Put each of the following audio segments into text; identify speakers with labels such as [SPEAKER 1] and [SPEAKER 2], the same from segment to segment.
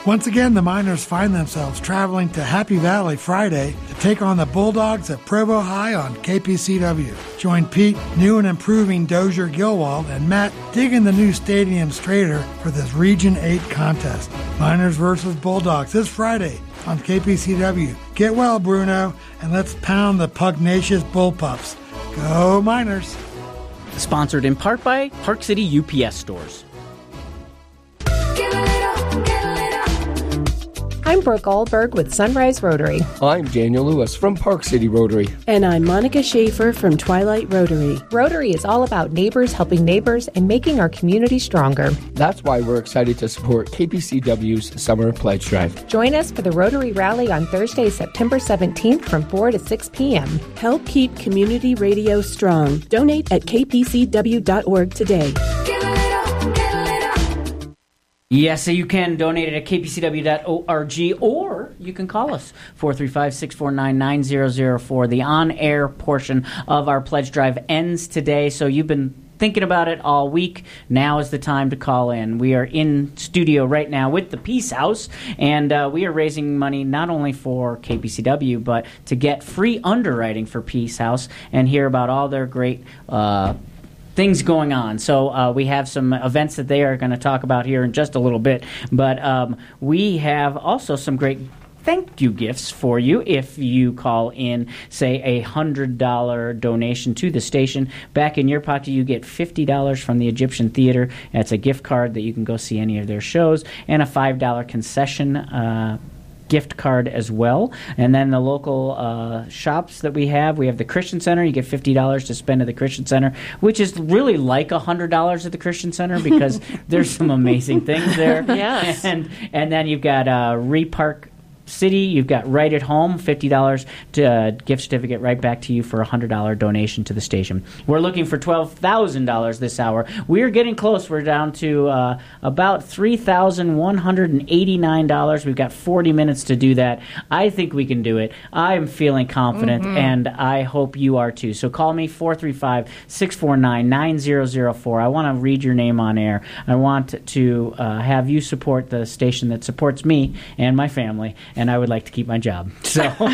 [SPEAKER 1] Once again, the Miners find themselves traveling to Happy Valley Friday to take on the Bulldogs at Provo High on KPCW. Join Pete, new and improving Dozier Gilwald, and Matt digging the new stadium straighter for this Region 8 contest. Miners versus Bulldogs this Friday on KPCW. Get well, Bruno, and let's pound the pugnacious Bullpups. Go Miners!
[SPEAKER 2] Sponsored in part by Park City UPS Stores.
[SPEAKER 3] I'm Brooke Goldberg with Sunrise Rotary.
[SPEAKER 4] I'm Daniel Lewis from Park City Rotary.
[SPEAKER 5] And I'm Monica Schaefer from Twilight Rotary.
[SPEAKER 3] Rotary is all about neighbors helping neighbors and making our community stronger.
[SPEAKER 4] That's why we're excited to support KPCW's Summer Pledge Drive.
[SPEAKER 3] Join us for the Rotary Rally on Thursday, September 17th from 4 to 6 p.m.
[SPEAKER 5] Help keep community radio strong. Donate at kpcw.org today.
[SPEAKER 2] Yes, so you can donate it at kpcw.org, or you can call us, 435-649-9004. The on-air portion of our pledge drive ends today, so you've been thinking about it all week. Now is the time to call in. We are in studio right now with the Peace House, and we are raising money not only for KPCW, but to get free underwriting for Peace House and hear about all their great things going on. So we have some events that they are going to talk about here in just a little bit. But we have also some great thank you gifts for you if you call in, say, $100 donation to the station. Back in your pocket, you get $50 from the Egyptian Theater. That's a gift card that you can go see any of their shows, and a $5 concession gift card as well. And then the local shops that we have the Christian Center. You get $50 to spend at the Christian Center, which is really like $100 at the Christian Center because there's some amazing things there.
[SPEAKER 5] Yes.
[SPEAKER 2] And then you've got Repark City, you've got Right at Home, $50 to gift certificate right back to you for a $100 donation to the station. We're looking for $12,000 this hour. We're getting close. We're down to about $3,189. We've got 40 minutes to do that. I think we can do it. I'm feeling confident, and I hope you are too. So call me, 435-649-9004. I want to read your name on air. I want to have you support the station that supports me and my family, and I would like to keep my job. So
[SPEAKER 6] we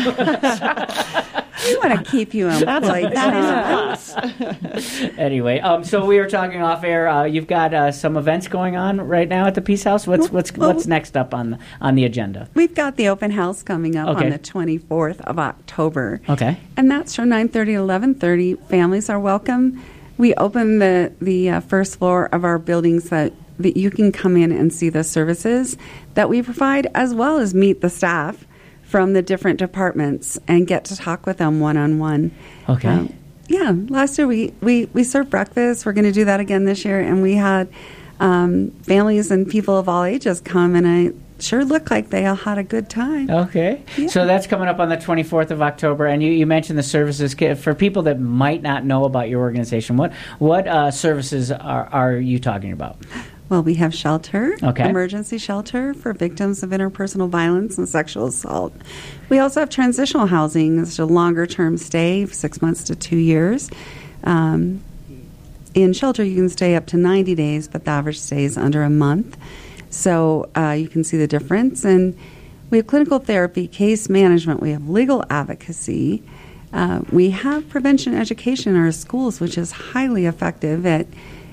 [SPEAKER 6] want to keep you employed. That is a plus.
[SPEAKER 2] Anyway, so we were talking off air. You've got some events going on right now at the Peace House. What's next up on the agenda?
[SPEAKER 6] We've got the open house coming up on the 24th of October.
[SPEAKER 2] Okay,
[SPEAKER 6] and that's from 9:30 to 11:30. Families are welcome. We open the first floor of our buildings that you can come in and see the services that we provide, as well as meet the staff from the different departments and get to talk with them one-on-one.
[SPEAKER 2] Okay.
[SPEAKER 6] Last year we served breakfast. We're going to do that again this year, and we had families and people of all ages come, and I sure looked like they all had a good time.
[SPEAKER 2] Okay. Yeah. So that's coming up on the 24th of October, and you mentioned the services. For people that might not know about your organization, what services are you talking about?
[SPEAKER 6] Well, we have shelter,
[SPEAKER 2] okay.
[SPEAKER 6] Emergency shelter for victims of interpersonal violence and sexual assault. We also have transitional housing. It's a longer-term stay, 6 months to 2 years. In shelter, you can stay up to 90 days, but the average stay is under a month. So you can see the difference. And we have clinical therapy, case management. We have legal advocacy. We have prevention education in our schools, which is highly effective at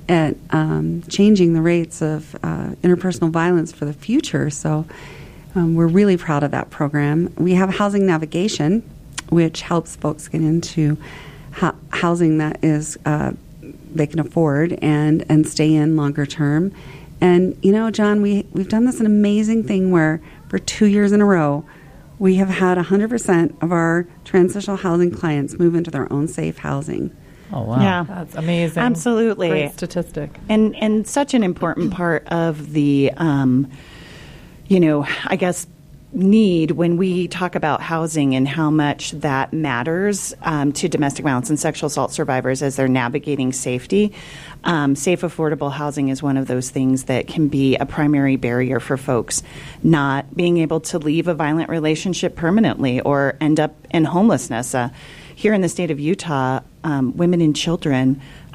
[SPEAKER 6] changing the rates of interpersonal violence for the future. So we're really proud of that program. We have housing navigation, which helps folks get into housing that is they can afford and stay in longer term. And, John, we've done this an amazing thing where for 2 years in a row, we have had 100% of our transitional housing clients move into their own safe housing.
[SPEAKER 2] Oh, wow.
[SPEAKER 7] Yeah.
[SPEAKER 8] That's amazing.
[SPEAKER 7] Absolutely.
[SPEAKER 8] Great statistic.
[SPEAKER 7] And such an important part of the, need when we talk about housing and how much that matters to domestic violence and sexual assault survivors as they're navigating safety. Safe, affordable housing is one of those things that can be a primary barrier for folks not being able to leave a violent relationship permanently or end up in homelessness. Here in the state of Utah, women and children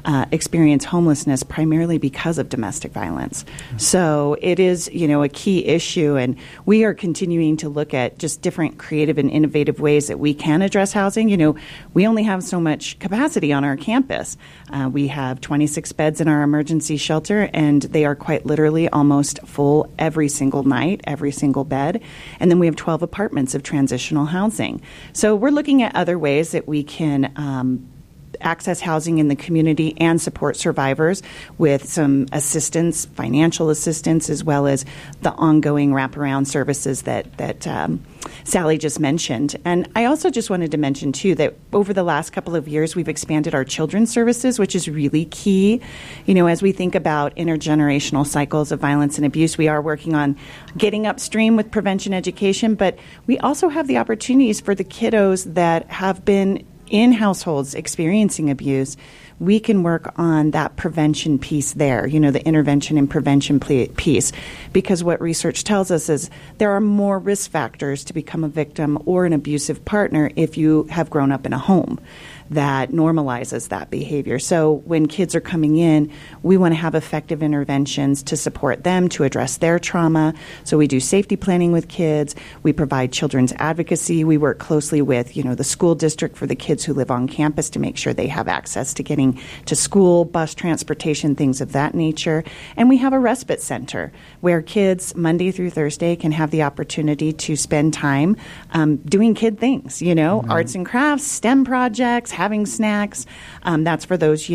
[SPEAKER 7] experience homelessness primarily because of domestic violence. So it is, a key issue, and we are continuing to look at just different creative and innovative ways that we can address housing. We only have so much capacity on our campus. We have 26 beds in our emergency shelter, and they are quite literally almost full every single night, every single bed. And then we have 12 apartments of transitional housing. So we're looking at other ways that we can access housing in the community and support survivors with some assistance, financial assistance, as well as the ongoing wraparound services that Sally just mentioned. And I also just wanted to mention, too, that over the last couple of years, we've expanded our children's services, which is really key. As we think about intergenerational cycles of violence and abuse, we are working on getting upstream with prevention education, but we also have the opportunities for the kiddos that have been in households experiencing abuse. We can work on that prevention piece there, the intervention and prevention piece, because what research tells us is there are more risk factors to become a victim or an abusive partner if you have grown up in a home that normalizes that behavior. So when kids are coming in, we want to have effective interventions to support them, to address their trauma. So we do safety planning with kids. We provide children's advocacy. We work closely with, the school district for the kids who live on campus to make sure they have access to getting to school, bus transportation, things of that nature. And we have a respite center where kids Monday through Thursday can have the opportunity to spend time doing kid things, arts and crafts, STEM projects, having snacks. That's for those,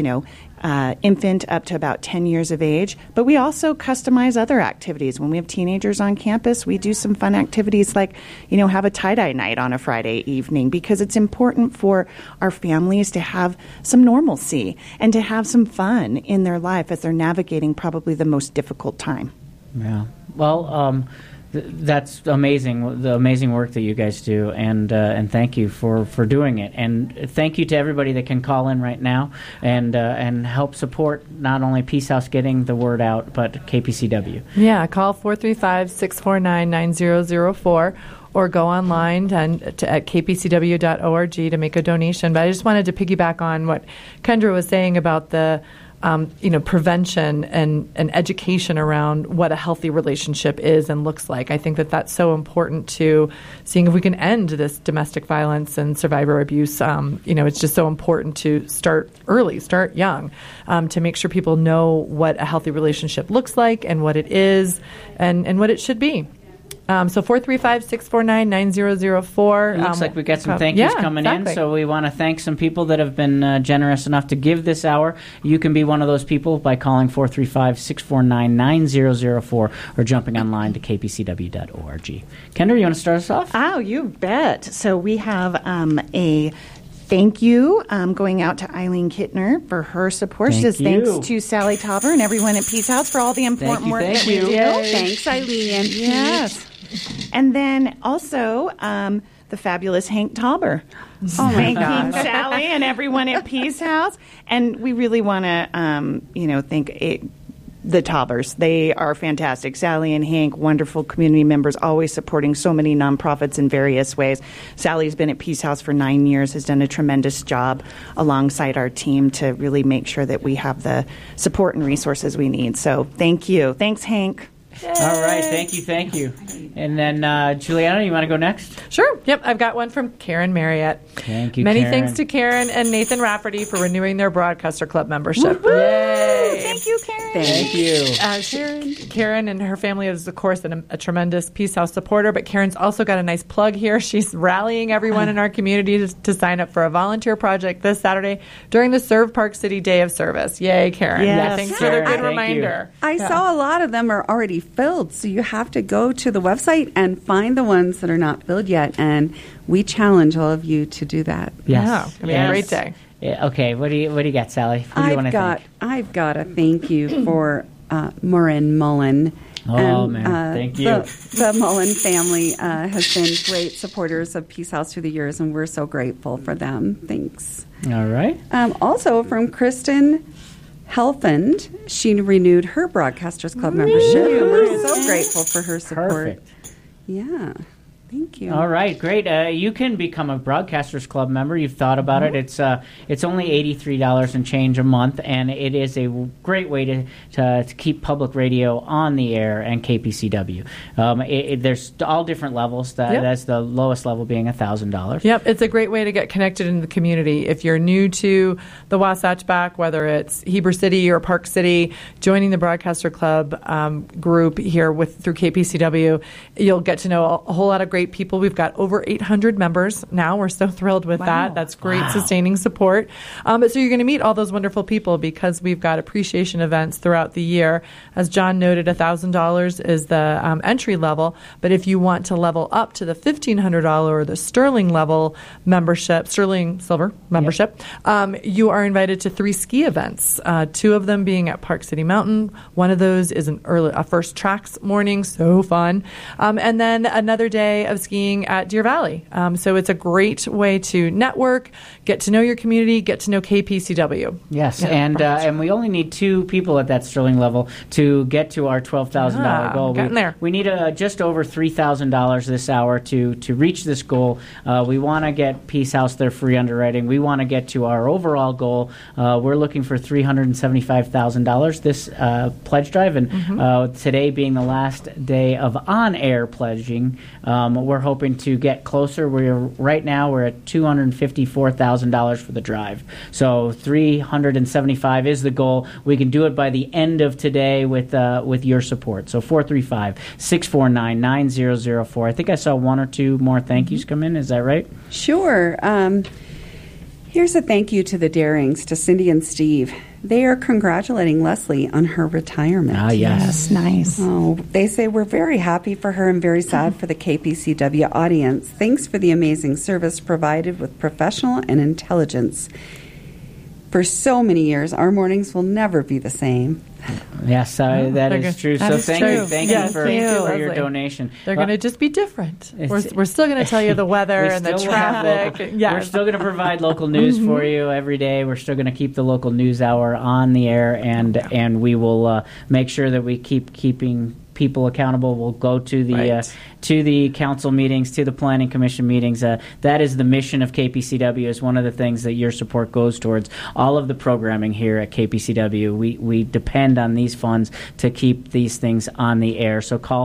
[SPEAKER 7] infant up to about 10 years of age. But we also customize other activities. When we have teenagers on campus, we do some fun activities like, have a tie-dye night on a Friday evening, because it's important for our families to have some normalcy and to have some fun in their life as they're navigating probably the most difficult time.
[SPEAKER 2] Yeah. Well, that's amazing, the amazing work that you guys do, and thank you for doing it. And thank you to everybody that can call in right now and help support not only Peace House getting the word out, but KPCW.
[SPEAKER 8] Yeah, call 435-649-9004 or go online at kpcw.org to make a donation. But I just wanted to piggyback on what Kendra was saying about the prevention and education around what a healthy relationship is and looks like. I think that that's so important to seeing if we can end this domestic violence and survivor abuse. It's just so important to start early, start young, to make sure people know what a healthy relationship looks like and what it is and what it should be. So 435-649-9004.
[SPEAKER 2] It looks like we've got some thank yous coming in, so we want to thank some people that have been generous enough to give this hour. You can be one of those people by calling 435-649-9004 or jumping online to kpcw.org. Kendra, you want to start us off?
[SPEAKER 7] Oh, you bet. So we have a thank you going out to Eileen Kittner for her support. She says thanks to Sally Tauber and everyone at Peace House for all the important work that we do.
[SPEAKER 6] Thanks, Eileen.
[SPEAKER 7] Yes. And then also the fabulous Hank Tauber. Thanking Sally and everyone at Peace House. And we really want to, thank the Taubers. They are fantastic. Sally and Hank, wonderful community members, always supporting so many nonprofits in various ways. Sally's been at Peace House for 9 years, has done a tremendous job alongside our team to really make sure that we have the support and resources we need. So thank you. Thanks, Hank.
[SPEAKER 2] Yay. All right, thank you. And then, Juliana, you want to go next?
[SPEAKER 8] Sure. Yep, I've got one from Karen Marriott.
[SPEAKER 2] Thank you,
[SPEAKER 8] Many
[SPEAKER 2] Karen.
[SPEAKER 8] thanks to Karen and Nathan Rafferty for renewing their Broadcaster Club membership.
[SPEAKER 2] Woo-hoo! Yay!
[SPEAKER 7] Thank you, Karen.
[SPEAKER 2] Thank you.
[SPEAKER 8] Karen and her family is, of course, a tremendous Peace House supporter, but Karen's also got a nice plug here. She's rallying everyone in our community to sign up for a volunteer project this Saturday during the Serve Park City Day of Service. Yay, Karen.
[SPEAKER 7] Yes.
[SPEAKER 8] Yeah, thanks for the good reminder.
[SPEAKER 6] I saw a lot of them are already filled, so you have to go to the website and find the ones that are not filled yet, and we challenge all of you to do that.
[SPEAKER 2] Yes.
[SPEAKER 8] Yeah, it'll be a great day.
[SPEAKER 2] Yeah, okay, what do you got, Sally? Who do you want to thank?
[SPEAKER 6] I've got a thank you for Maureen Mullen.
[SPEAKER 2] Thank you.
[SPEAKER 6] The Mullen family has been great supporters of Peace House through the years, and we're so grateful for them. Thanks.
[SPEAKER 2] All right.
[SPEAKER 6] Also from Kristen Helfand, she renewed her Broadcasters Club membership, and we're so grateful for her support.
[SPEAKER 2] Perfect.
[SPEAKER 6] Yeah. Thank you.
[SPEAKER 2] All right, great. You can become a Broadcasters Club member. You've thought about it. It's only $83 and change a month, and it is a great way to keep public radio on the air and KPCW. There's all different levels. That's the lowest level being $1,000.
[SPEAKER 8] Yep, it's a great way to get connected in the community. If you're new to the Wasatch Back, whether it's Heber City or Park City, joining the Broadcaster Club group here through KPCW, you'll get to know a whole lot of great people. We've got over 800 members now. We're so thrilled with that. That's great sustaining support. So you're going to meet all those wonderful people because we've got appreciation events throughout the year. As John noted, $1,000 is the entry level, but if you want to level up to the $1,500 or the Sterling level membership, Sterling Silver membership, you are invited to 3 ski events, 2 of them being at Park City Mountain. One of those is a first tracks morning, so fun, and then another day of skiing at Deer Valley. So it's a great way to network, get to know your community, get to know KPCW.
[SPEAKER 2] Yes, and we only need 2 people at that Sterling level to get to our $12,000 goal.
[SPEAKER 8] Getting there.
[SPEAKER 2] We need just over $3,000 this hour to reach this goal. We want to get Peace House their free underwriting. We want to get to our overall goal. We're looking for $375,000 this pledge drive, and today being the last day of on-air pledging, we're hoping to get closer. Right now we're at $254,000 for the drive. So $375 is the goal. We can do it by the end of today with your support. So 435-649-9004. I think I saw 1 or 2 more thank yous come in. Is that right?
[SPEAKER 6] Sure. Here's a thank you to the Darings, to Cindy and Steve. They are congratulating Leslie on her retirement.
[SPEAKER 2] Ah, yes.
[SPEAKER 7] Nice.
[SPEAKER 6] Oh, they say, we're very happy for her and very sad for the KPCW audience. Thanks for the amazing service provided with professional and intelligence. For so many years, our mornings will never be the same.
[SPEAKER 2] Yes, that is true.
[SPEAKER 8] That is
[SPEAKER 2] thank
[SPEAKER 8] true.
[SPEAKER 2] you. Thank you for your
[SPEAKER 8] Leslie.
[SPEAKER 2] donation.
[SPEAKER 8] They're going to just be different. We're still going to tell you the weather and the traffic.
[SPEAKER 2] We're still going to provide local news for you every day. We're still going to keep the local news hour on the air, and we will make sure that we keeping people accountable. We'll go to the council meetings, to the planning commission meetings. That is the mission of KPCW. Is one of the things that your support goes towards. All of the programming here at KPCW, we depend on these funds to keep these things on the air. So call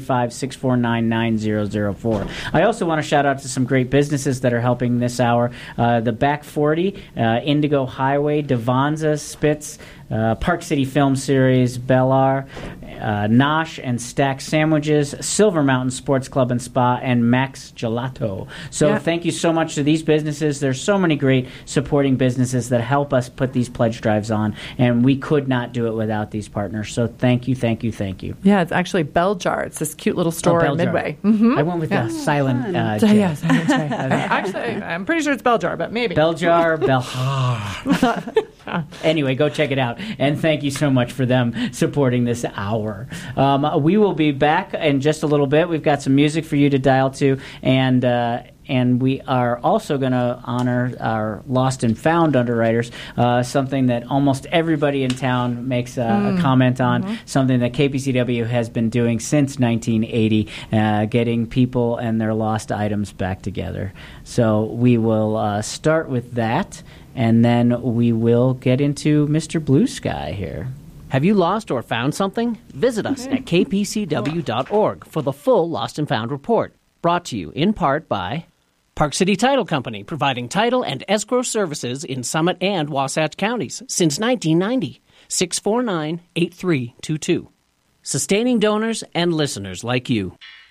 [SPEAKER 2] 435-649-9004. I also want to shout out to some great businesses that are helping this hour. The Back 40, Indigo Highway, Devonza, Spitz, Park City Film Series, Bellar, Nosh and Stack Sandwiches, Silver Mountain Sports Club and Spa, and Max Gelato. So thank you so much to these businesses. There's so many great supporting businesses that help us put these pledge drives on, and we could not do it without these partners. So thank you, thank you, thank you.
[SPEAKER 8] Yeah, it's actually Bell Jar. It's this cute little store in Midway.
[SPEAKER 2] I went with the silent J.
[SPEAKER 8] Yes, actually, I'm pretty sure it's Bell Jar, but maybe.
[SPEAKER 2] Bell Jar, Anyway, go check it out. And thank you so much for them supporting this hour. We will be back in just a little bit. We've got some music for you to dial to, and we are also going to honor our lost and found underwriters, something that almost everybody in town makes a comment on, something that KPCW has been doing since 1980, getting people and their lost items back together. So we will start with that, and then we will get into Mr. Blue Sky here.
[SPEAKER 9] Have you lost or found something? Visit us at kpcw.org for the full Lost and Found report, brought to you in part by Park City Title Company, providing title and escrow services in Summit and Wasatch counties since 1990. 649-8322. Sustaining donors and listeners like you.